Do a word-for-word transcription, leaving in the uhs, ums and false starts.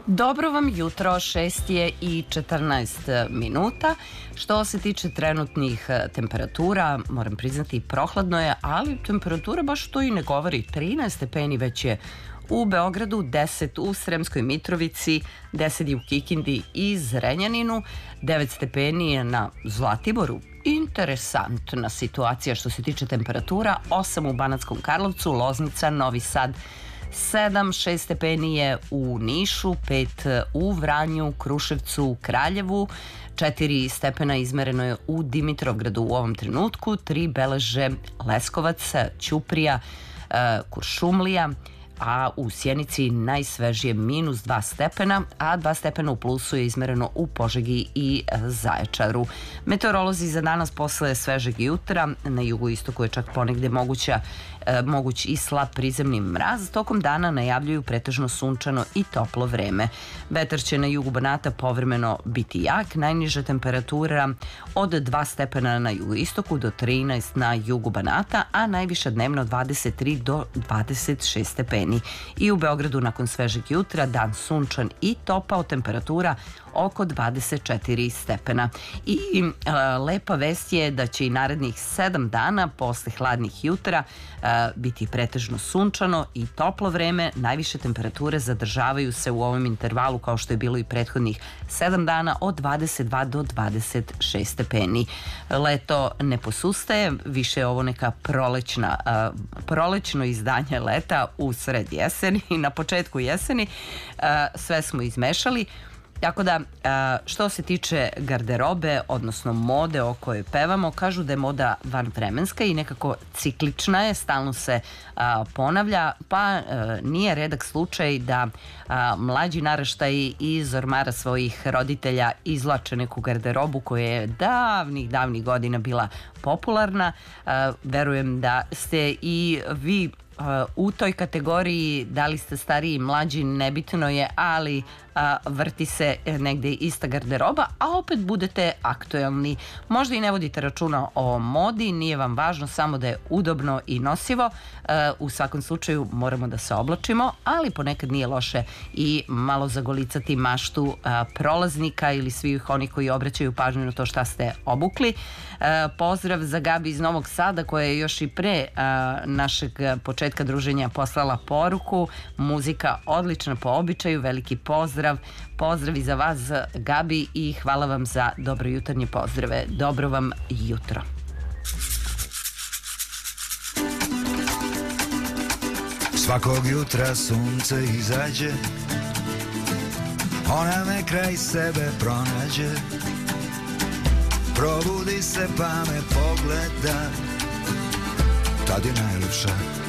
Dobro vam jutro, šest je i četrnaest minuta. Što se tiče trenutnih temperatura, moram priznati prohladno je, ali temperatura baš to i ne govori. trinaest stepeni već je u Beogradu, deset u Sremskoj Mitrovici, deset u Kikindi i Zrenjaninu, devet stepeni je na Zlatiboru. Interesantna situacija što se tiče temperatura, osam u Banatskom Karlovcu, Loznica, Novi Sad, sedam, šest stepeni je u Nišu, pet u Vranju, Kruševcu, Kraljevu, četiri stepena izmereno je u Dimitrovgradu u ovom trenutku, tri beleže Leskovac, Ćuprija, Kuršumlija, a u Sjenici najsvežije minus dva stepena, a dva stepena u plusu je izmereno u Požegi i Zaječaru. Meteorolozi za danas posle svežeg jutra, na jugoistoku je čak ponegde moguća moguć i slab prizemni mraz, tokom dana najavljuju pretežno sunčano i toplo vreme. Vetar će na jugu Banata povremeno biti jak, najniža temperatura od dva stepena na jugoistoku do trinaest na jugu Banata, a najviša dnevno dvadeset tri do dvadeset šest stepeni. I u Beogradu nakon svežeg jutra dan sunčan i topao, temperatura oko dvadeset četiri stepena. I e, lepa vest je da će i narednih sedam dana posle hladnih jutra e, biti pretežno sunčano i toplo vreme. Najviše temperature zadržavaju se u ovom intervalu kao što je bilo i prethodnih sedam dana od dvadeset dva do dvadeset šest stepeni. Leto ne posustaje, više je ovo neka prolećna, e, prolećno izdanje leta u sred jeseni i na početku jeseni. E, sve smo izmešali. Tako da, što se tiče garderobe, odnosno mode o kojoj pevamo, kažu da je moda vanvremenska i nekako ciklična je, stalno se ponavlja, pa nije redak slučaj da mlađi naraštaji iz ormara svojih roditelja izvlače neku garderobu koja je davnih, davnih godina bila popularna. Verujem da ste i vi u toj kategoriji, da li ste stariji, mlađi, nebitno je, ali a, vrti se negde ista garderoba, a opet budete aktuelni. Možda i ne vodite računa o modi, nije vam važno samo da je udobno i nosivo. E, u svakom slučaju moramo da se oblačimo, ali ponekad nije loše i malo zagolicati maštu a, prolaznika ili svih onih koji obraćaju pažnju na to šta ste obukli. E, pozdrav za Gabi iz Novog Sada koja je još i pre a, našeg početka druženja poslala poruku. Muzika odlična po običaju, veliki pozdrav. Pozdrav i za vas, Gabi, i hvala vam za dobro jutarnje pozdrave. Dobro vam jutro. Svakog jutra sunce izađe, ona me kraj sebe pronađe, probudi se pa me pogleda, tad je najljepša.